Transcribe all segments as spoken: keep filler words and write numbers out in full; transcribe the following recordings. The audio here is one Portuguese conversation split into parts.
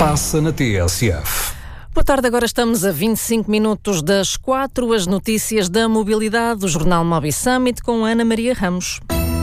passa na T S F. Boa tarde, agora estamos a vinte e cinco minutos das quatro, as notícias da mobilidade do Jornal Mobi Summit com Ana Maria Ramos.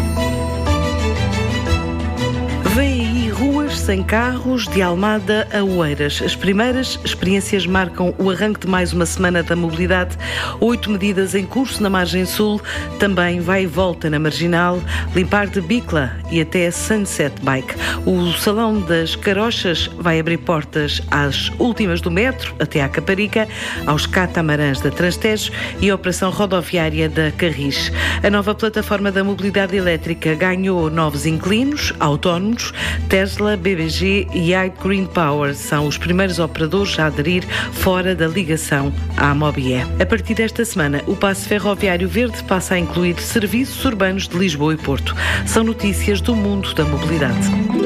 Vêm aí ruas sem carros de Almada a Oeiras. As primeiras experiências marcam o arranque de mais uma semana da mobilidade. Oito medidas em curso na margem sul, também vai e volta na Marginal, limpar de Bicla e até Sunset Bike. O Salão das Carochas vai abrir portas às últimas do metro, até à Caparica, aos catamarãs da Transtejo e a operação rodoviária da Carris. A nova plataforma da mobilidade elétrica ganhou novos inquilinos, autónomos. Tesla, B B G e iGreen Power são os primeiros operadores a aderir fora da ligação à Mobie. A partir desta semana, o passe ferroviário verde passa a incluir serviços urbanos de Lisboa e Porto. São notícias do mundo da mobilidade.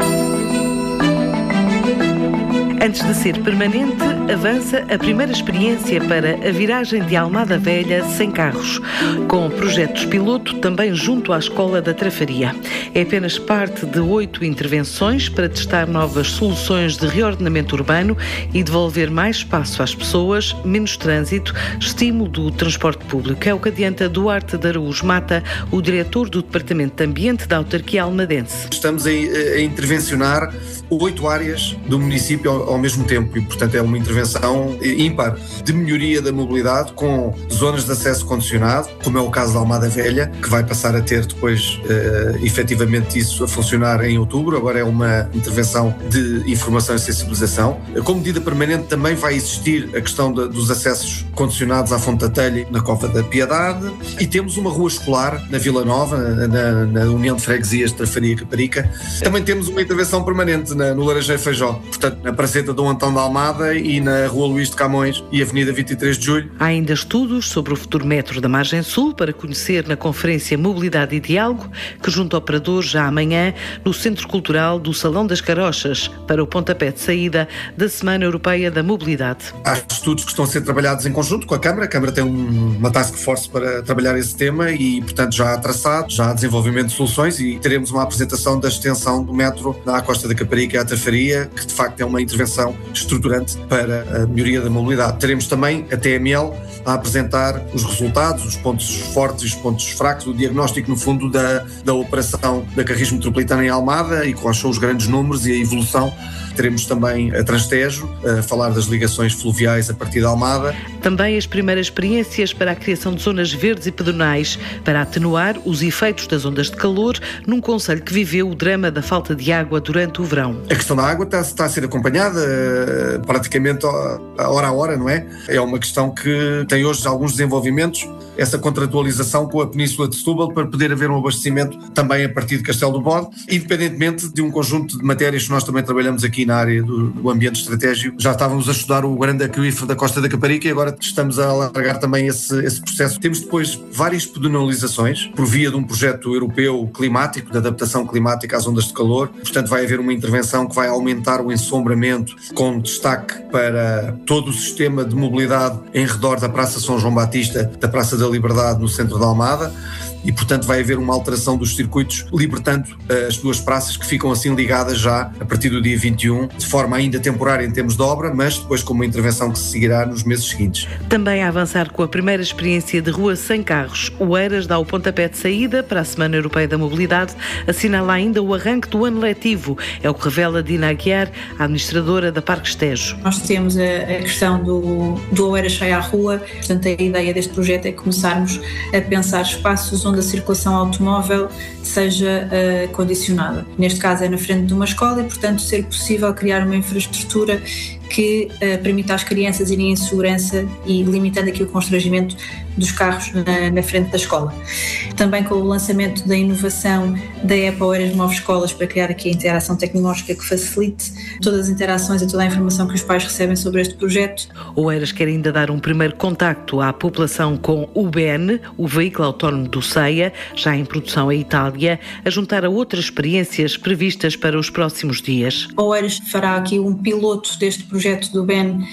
Antes de ser permanente, avança a primeira experiência para a viragem de Almada Velha sem carros, com projetos piloto também junto à Escola da Trafaria. É apenas parte de oito intervenções para testar novas soluções de reordenamento urbano e devolver mais espaço às pessoas, menos trânsito, estímulo do transporte público. É o que adianta Duarte de Araújo Mata, o diretor do Departamento de Ambiente da Autarquia almadense. Estamos a, a intervencionar oito áreas do município ao, ao mesmo tempo e, portanto, é uma intervenção ímpar de melhoria da mobilidade com zonas de acesso condicionado, como é o caso da Almada Velha, que vai passar a ter depois uh, efetivamente isso a funcionar em outubro. Agora é uma intervenção de informação e sensibilização. Como medida permanente também vai existir a questão de, dos acessos condicionados à Fonte da Telha na Cova da Piedade, e temos uma rua escolar na Vila Nova, na, na União de Freguesias de Trafaria e Caparica. Também temos uma intervenção permanente na, no Laranjeiro Feijó, portanto na Praceta Dom Antão da Almada e na Rua Luís de Camões e Avenida vinte e três de Julho. Há ainda estudos sobre o futuro metro da Margem Sul para conhecer na Conferência Mobilidade e Diálogo, que junta operadores já amanhã no Centro Cultural do Salão das Carochas, para o pontapé de saída da Semana Europeia da Mobilidade. Há estudos que estão a ser trabalhados em conjunto com a Câmara. A Câmara tem um, uma task force para trabalhar esse tema e, portanto, já há traçado, já há desenvolvimento de soluções e teremos uma apresentação da extensão do metro à Costa da Caparica e à Trafaria, que de facto é uma intervenção estruturante para a melhoria da mobilidade. Teremos também a T M L a apresentar os resultados, os pontos fortes e os pontos fracos, o diagnóstico, no fundo, da, da operação da Carris Metropolitana em Almada e quais são os grandes números e a evolução. Teremos também a Transtejo, a falar das ligações fluviais a partir de Almada. Também as primeiras experiências para a criação de zonas verdes e pedonais para atenuar os efeitos das ondas de calor num concelho que viveu o drama da falta de água durante o verão. A questão da água está, está a ser acompanhada uh, praticamente a hora a hora, não é? É uma questão que tem hoje alguns desenvolvimentos, essa contratualização com a Península de Setúbal para poder haver um abastecimento também a partir de Castelo do Bode, independentemente de um conjunto de matérias que nós também trabalhamos aqui na área do, do ambiente estratégico. Já estávamos a estudar o grande aquífero da Costa da Caparica e agora estamos a alargar também esse, esse processo. Temos depois várias pedonalizações por via de um projeto europeu climático, de adaptação climática às ondas de calor. Portanto, vai haver uma intervenção que vai aumentar o ensombramento com destaque para todo o sistema de mobilidade em redor da Praça São João Batista, da Praça da Liberdade no centro da Almada. E, portanto, vai haver uma alteração dos circuitos, libertando uh, as duas praças que ficam assim ligadas já a partir do dia vinte e um, de forma ainda temporária em termos de obra, mas depois com uma intervenção que se seguirá nos meses seguintes. Também a avançar com a primeira experiência de rua sem carros, Oeiras dá o pontapé de saída para a Semana Europeia da Mobilidade, assinala ainda o arranque do ano letivo, é o que revela Dina Aguiar, a administradora da Parque Estejo. Nós temos a, a questão do, do Oeiras sai à rua, portanto a ideia deste projeto é começarmos a pensar espaços onde a circulação automóvel seja uh, condicionada. Neste caso é na frente de uma escola e, portanto, ser possível criar uma infraestrutura que uh, permita às crianças irem em segurança e limitando aqui o constrangimento dos carros na, na frente da escola. Também com o lançamento da inovação da app Oeiras Move Escolas para criar aqui a interação tecnológica que facilite todas as interações e toda a informação que os pais recebem sobre este projeto. Oeiras quer ainda dar um primeiro contacto à população com o B E N, o veículo autónomo do SEIA, já em produção em Itália, a juntar a outras experiências previstas para os próximos dias. Oeiras fará aqui um piloto deste projeto do B E N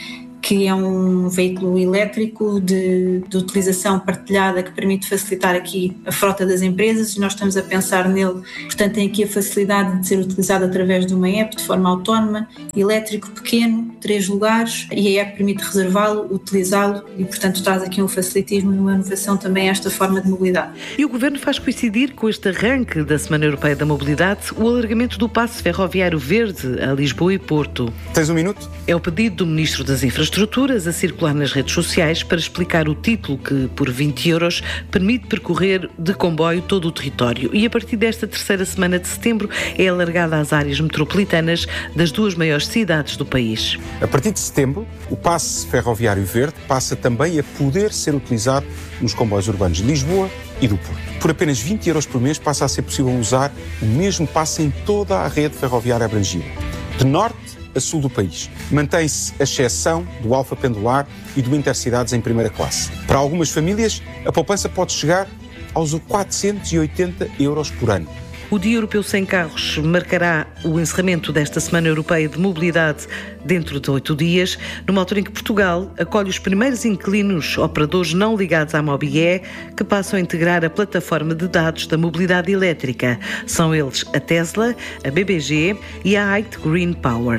que é um veículo elétrico de, de utilização partilhada que permite facilitar aqui a frota das empresas, e nós estamos a pensar nele, portanto tem aqui a facilidade de ser utilizado através de uma app de forma autónoma, elétrico, pequeno, três lugares, e a app permite reservá-lo, utilizá-lo e portanto traz aqui um facilitismo e uma inovação também a esta forma de mobilidade. E o Governo faz coincidir com este arranque da Semana Europeia da Mobilidade o alargamento do passe ferroviário verde a Lisboa e Porto. Tens um minuto? É o pedido do Ministro das Infraestruturas a circular nas redes sociais para explicar o título que, por vinte euros, permite percorrer de comboio todo o território, e a partir desta terceira semana de setembro é alargada às áreas metropolitanas das duas maiores cidades do país. A partir de setembro, o passe ferroviário verde passa também a poder ser utilizado nos comboios urbanos de Lisboa e do Porto. Por apenas vinte euros por mês passa a ser possível usar o mesmo passe em toda a rede ferroviária abrangida, de norte a sul do país. Mantém-se a exceção do Alfa Pendular e do Intercidades em primeira classe. Para algumas famílias, a poupança pode chegar aos quatrocentos e oitenta euros por ano. O Dia Europeu Sem Carros marcará o encerramento desta Semana Europeia de Mobilidade dentro de oito dias, numa altura em que Portugal acolhe os primeiros inquilinos operadores não ligados à Mobie, que passam a integrar a plataforma de dados da mobilidade elétrica. São eles a Tesla, a B B G e a Height Green Power.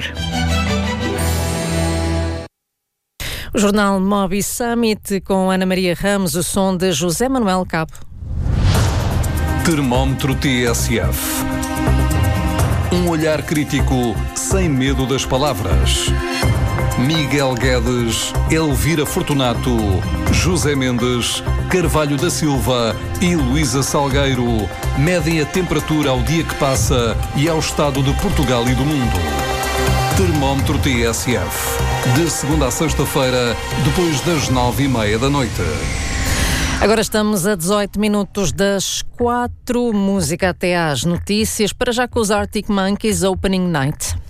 O jornal Mobi Summit com Ana Maria Ramos, o som de José Manuel Cabo. Termómetro T S F. Um olhar crítico sem medo das palavras. Miguel Guedes, Elvira Fortunato, José Mendes, Carvalho da Silva e Luísa Salgueiro medem a temperatura ao dia que passa e ao estado de Portugal e do mundo. Termómetro T S F. De segunda a sexta-feira, depois das nove e meia da noite. Agora estamos a dezoito minutos das quatro, música até às notícias, para já com os Arctic Monkeys Opening Night.